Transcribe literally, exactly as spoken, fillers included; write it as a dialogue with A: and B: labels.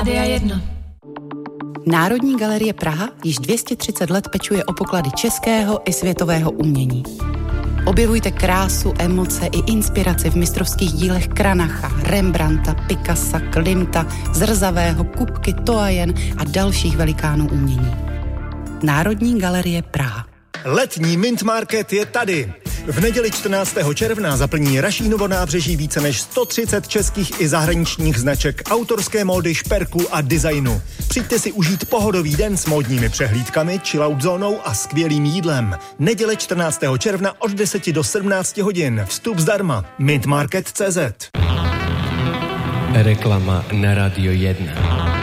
A: Rádia jedna.
B: Národní galerie Praha již dvě stě třicet let pečuje o poklady českého i světového umění. Objevujte krásu, emoce i inspiraci v mistrovských dílech Kranacha, Rembrandta, Picassa, Klimta, Zrzavého, Kupky, Toajen a dalších velikánů umění. Národní galerie Praha.
C: Letní Mint Market je tady. V neděli čtrnáctého června zaplní Rašínovo nábřeží více než sto třicet českých i zahraničních značek autorské módy, šperku a designu. Přijďte si užít pohodový den s módními přehlídkami, chillout zónou a skvělým jídlem. Neděle čtrnáctého června od deseti do sedmnácti hodin. Vstup zdarma. mint market tečka cé zet.
D: Reklama na Radio jedna.